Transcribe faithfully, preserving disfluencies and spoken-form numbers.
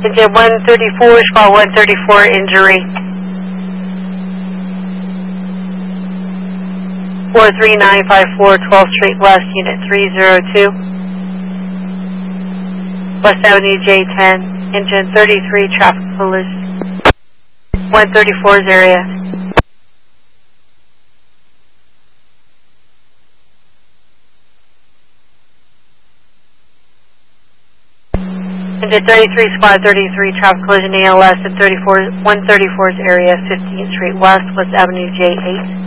Engine one thirty-four, spot one thirty-four, injury. four three nine five four, twelfth Street West, Unit three zero two. West Avenue J ten, engine thirty-three, traffic police. one thirty-four's area. Engine thirty-three, spot thirty-three, traffic collision A L S at thirty-four, one thirty-four's area, fifteenth Street West, West Avenue J eight.